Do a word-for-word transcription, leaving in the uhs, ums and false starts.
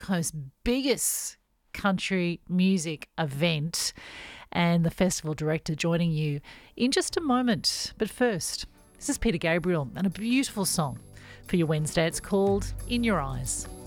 Coast's biggest country music event, and the festival director joining you in just a moment. But first, this is Peter Gabriel and a beautiful song for your Wednesday. It's called In Your Eyes.